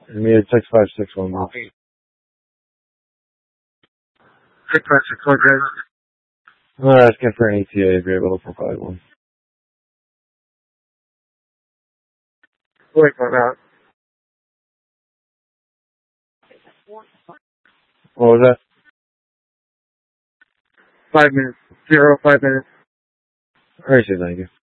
I mean, it's 6561. 6561 driver. I'm asking for an ETA if you're able to provide one. Wait, what about? What was that? 5 minutes. 5 minutes. Alright, thank you.